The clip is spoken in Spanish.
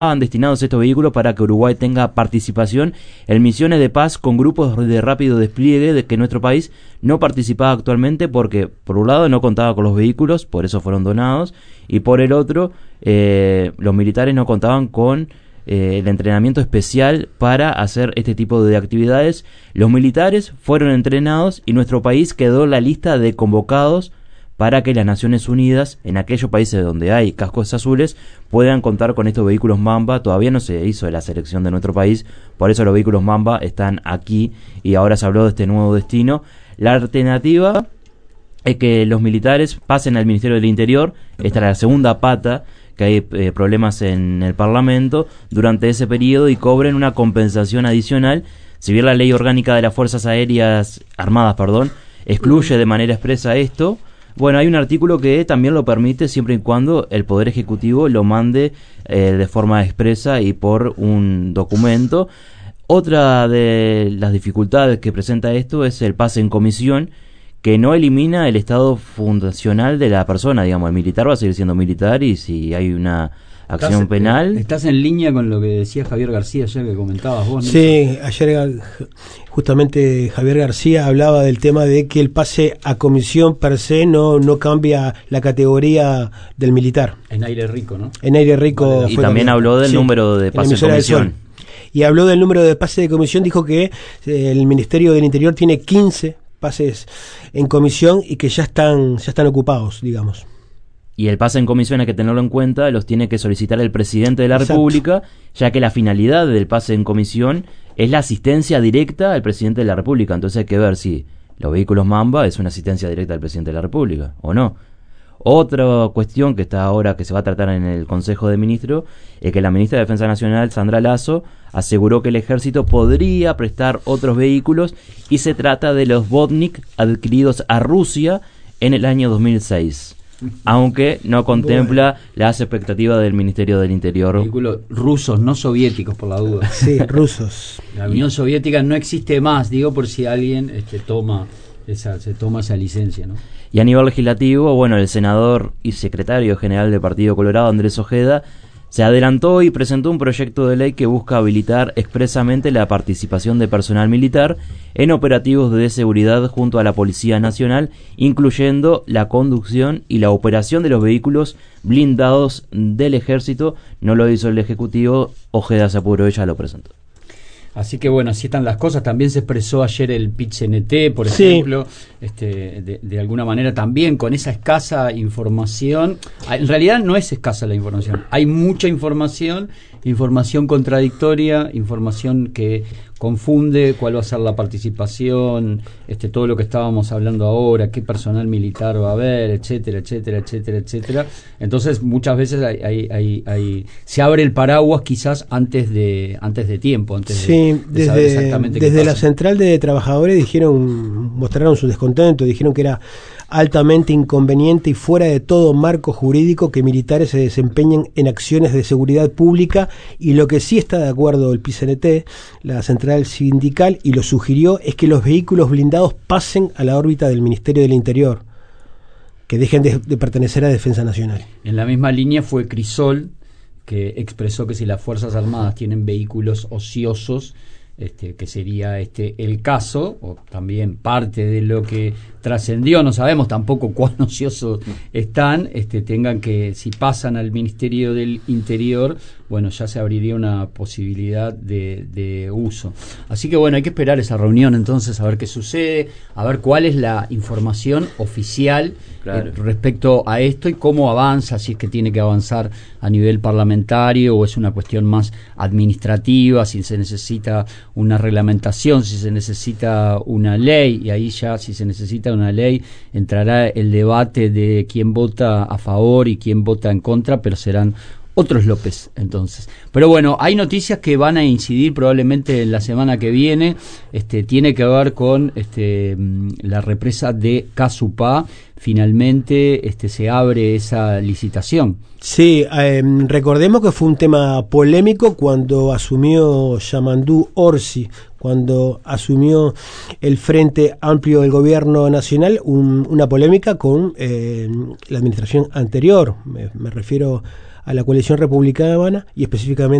destinados estos vehículos para que Uruguay tenga participación en misiones de paz con grupos de rápido despliegue de que nuestro país no participaba actualmente porque por un lado no contaba con los vehículos, por eso fueron donados, y por el otro los militares no contaban con el entrenamiento especial para hacer este tipo de actividades. Los militares fueron entrenados y nuestro país quedó en la lista de convocados para que las Naciones Unidas, en aquellos países donde hay cascos azules, puedan contar con estos vehículos Mamba. Todavía no se hizo la selección de nuestro país, por eso los vehículos Mamba están aquí y ahora se habló de este nuevo destino. La alternativa es que los militares pasen al Ministerio del Interior, esta es la segunda pata, que hay problemas en el Parlamento durante ese periodo y cobren una compensación adicional, si bien la Ley Orgánica de las Fuerzas Armadas, excluye de manera expresa esto. Bueno, hay un artículo que también lo permite siempre y cuando el Poder Ejecutivo lo mande de forma expresa y por un documento. Otra de las dificultades que presenta esto es el pase en comisión, que no elimina el estado fundacional de la persona. Digamos, el militar va a seguir siendo militar y si hay una acción penal... ¿Estás en línea con lo que decía Javier García ayer que comentabas vos, ¿no? Sí, ayer justamente Javier García hablaba del tema de que el pase a comisión per se no cambia la categoría del militar. En aire rico, ¿no? En aire rico. Y también habló del número de pase de comisión. Y habló del número de pase de comisión, dijo que el Ministerio del Interior tiene 15 pases en comisión y que ya están ocupados, digamos. Y el pase en comisión hay que tenerlo en cuenta, los tiene que solicitar el presidente de la República, ya que la finalidad del pase en comisión es la asistencia directa al presidente de la República. Entonces hay que ver si los vehículos Mamba es una asistencia directa al presidente de la República o no. Otra cuestión que está ahora, que se va a tratar en el Consejo de Ministros, es que la ministra de Defensa Nacional, Sandra Lasso, aseguró que el ejército podría prestar otros vehículos y se trata de los Vodnik adquiridos a Rusia en el año 2006. Aunque no contempla las expectativas del Ministerio del Interior. Vehículos rusos, no soviéticos, por la duda. Sí, rusos. La Unión Soviética no existe más, digo, por si alguien se toma esa licencia, ¿no? Y a nivel legislativo, bueno, el senador y secretario general del Partido Colorado, Andrés Ojeda, se adelantó y presentó un proyecto de ley que busca habilitar expresamente la participación de personal militar en operativos de seguridad junto a la Policía Nacional, incluyendo la conducción y la operación de los vehículos blindados del Ejército. No lo hizo el Ejecutivo, Ojeda se apuró y ya lo presentó. Así que bueno, así están las cosas. También se expresó ayer el PIT-CNT, por ejemplo, de alguna manera también con esa escasa información. En realidad no es escasa la información, hay mucha información contradictoria, información que confunde cuál va a ser la participación, todo lo que estábamos hablando ahora, qué personal militar va a haber, etcétera, etcétera, etcétera, etcétera. Entonces muchas veces se abre el paraguas quizás antes de tiempo, de saber exactamente qué pasa. Desde la central de trabajadores mostraron su descontento, dijeron que era altamente inconveniente y fuera de todo marco jurídico que militares se desempeñen en acciones de seguridad pública, y lo que sí está de acuerdo el PIT-CNT, la central sindical, y lo sugirió, es que los vehículos blindados pasen a la órbita del Ministerio del Interior, que dejen de pertenecer a Defensa Nacional. En la misma línea fue Crisol, que expresó que si las Fuerzas Armadas tienen vehículos ociosos, que sería el caso, o también parte de lo que trascendió, no sabemos tampoco cuán ociosos están, tengan que, si pasan al Ministerio del Interior, bueno, ya se abriría una posibilidad de uso. Así que bueno, hay que esperar esa reunión entonces, a ver qué sucede, a ver cuál es la información oficial respecto a esto y cómo avanza, si es que tiene que avanzar a nivel parlamentario o es una cuestión más administrativa, si se necesita una reglamentación, si se necesita una ley, y ahí ya, si se necesita una ley, entrará el debate de quién vota a favor y quién vota en contra, pero serán otros López entonces. Pero bueno, hay noticias que van a incidir probablemente en la semana que viene. Tiene que ver con la represa de Casupá. Finalmente se abre esa licitación. Sí, recordemos que fue un tema polémico cuando asumió Yamandú Orsi, cuando asumió el Frente Amplio del Gobierno Nacional, una polémica con la administración anterior. Me refiero a la coalición republicana y específicamente